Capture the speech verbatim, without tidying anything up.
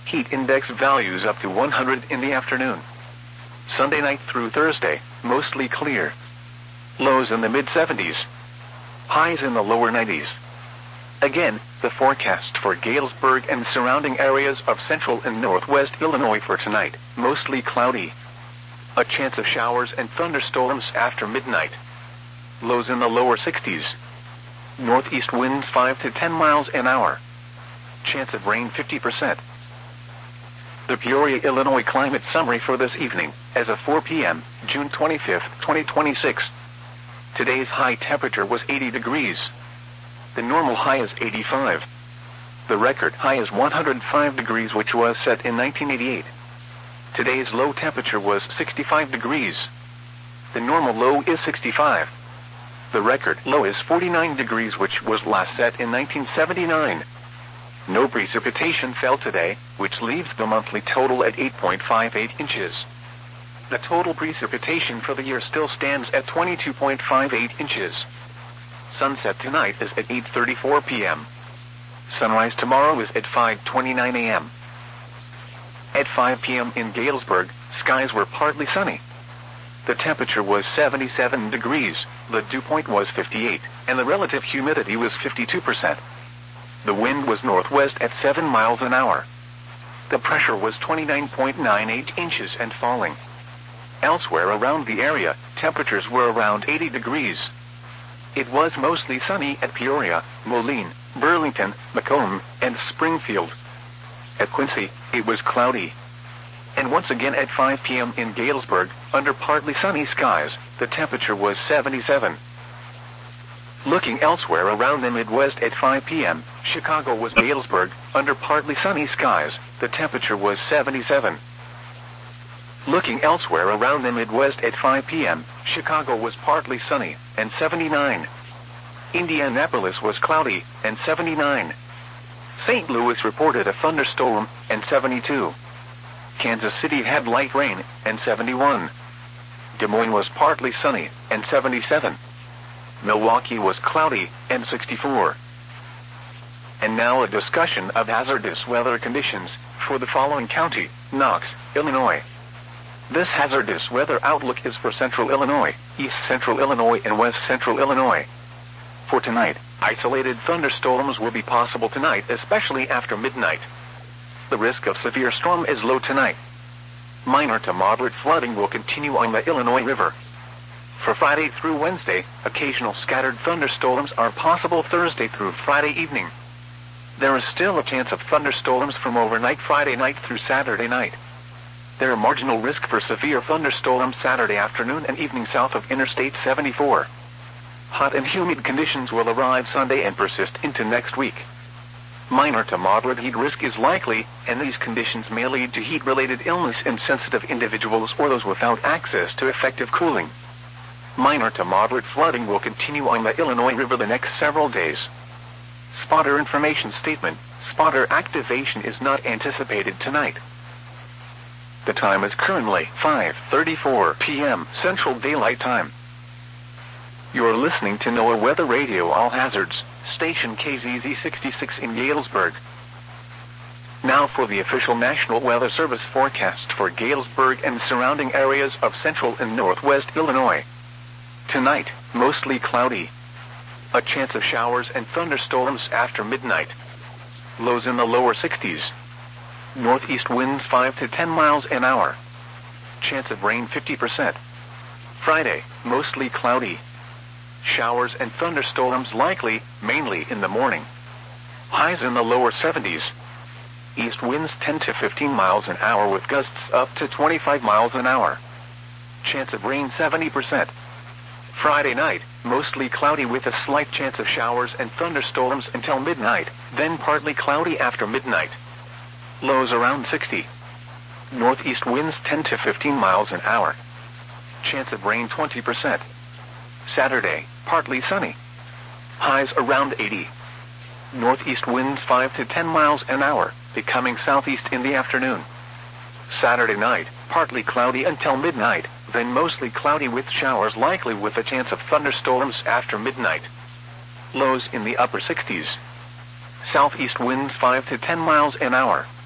Heat index values up to one hundred in the afternoon. Sunday night through Thursday, mostly clear. Lows in the mid seventies. Highs in the lower nineties. Again, the forecast for Galesburg and surrounding areas of central and northwest Illinois for tonight, mostly cloudy. A chance of showers and thunderstorms after midnight. Lows in the lower sixties. Northeast winds five to ten miles an hour. Chance of rain fifty percent. The Peoria, Illinois climate summary for this evening, as of four p m, June twenty-fifth, twenty twenty-six. Today's high temperature was eighty degrees. The normal high is eighty-five. The record high is one hundred five degrees, which was set in nineteen eighty-eight. Today's low temperature was sixty-five degrees. The normal low is sixty-five. The record low is forty-nine degrees, which was last set in nineteen seventy-nine. No precipitation fell today, which leaves the monthly total at eight point five eight inches. The total precipitation for the year still stands at twenty-two point five eight inches. Sunset tonight is at eight thirty-four p m Sunrise tomorrow is at five twenty-nine a m At five p m in Galesburg, skies were partly sunny. The temperature was seventy-seven degrees, the dew point was fifty-eight, and the relative humidity was fifty-two percent. The wind was northwest at seven miles an hour. The pressure was twenty-nine point nine eight inches and falling. Elsewhere around the area, temperatures were around eighty degrees. It was mostly sunny at Peoria, Moline, Burlington, Macomb, and Springfield. At Quincy, it was cloudy. And once again at five p m in Galesburg, under partly sunny skies, the temperature was seventy-seven. Looking elsewhere around the Midwest at five p m, Chicago was Galesburg, under partly sunny skies, the temperature was seventy-seven. Looking elsewhere around the Midwest at five p m, Chicago was partly sunny, and seventy-nine. Indianapolis was cloudy, and seventy-nine. Saint Louis reported a thunderstorm, and seventy-two. Kansas City had light rain, and seventy-one. Des Moines was partly sunny, and seventy-seven. Milwaukee was cloudy, and sixty-four. And now a discussion of hazardous weather conditions for the following county: Knox, Illinois. This hazardous weather outlook is for central Illinois, east central Illinois, and west central Illinois. For tonight, isolated thunderstorms will be possible tonight, especially after midnight. The risk of severe storm is low tonight. Minor to moderate flooding will continue on the Illinois River. For Friday through Wednesday, occasional scattered thunderstorms are possible Thursday through Friday evening. There is still a chance of thunderstorms from overnight Friday night through Saturday night. There are marginal risk for severe thunderstorms Saturday afternoon and evening south of Interstate seventy-four. Hot and humid conditions will arrive Sunday and persist into next week. Minor to moderate heat risk is likely, and these conditions may lead to heat-related illness in sensitive individuals or those without access to effective cooling. Minor to moderate flooding will continue on the Illinois River the next several days. Spotter information statement: spotter activation is not anticipated tonight. The time is currently five thirty-four p m Central Daylight Time. You're listening to NOAA Weather Radio All Hazards, station K Z Z sixty-six in Galesburg. Now for the official National Weather Service forecast for Galesburg and surrounding areas of central and northwest Illinois. Tonight, mostly cloudy. A chance of showers and thunderstorms after midnight. Lows in the lower sixties. Northeast winds five to ten miles an hour. Chance of rain fifty percent. Friday, mostly cloudy. Showers and thunderstorms likely, mainly in the morning. Highs in the lower seventies. East winds ten to fifteen miles an hour with gusts up to twenty-five miles an hour. Chance of rain seventy percent. Friday night, mostly cloudy with a slight chance of showers and thunderstorms until midnight, then partly cloudy after midnight. Lows around sixty. Northeast winds ten to fifteen miles an hour. Chance of rain twenty percent. Saturday, partly sunny. Highs around eighty. Northeast winds five to ten miles an hour, becoming southeast in the afternoon. Saturday night, partly cloudy until midnight, then mostly cloudy with showers likely with a chance of thunderstorms after midnight. Lows in the upper sixties. Southeast winds five to ten miles an hour.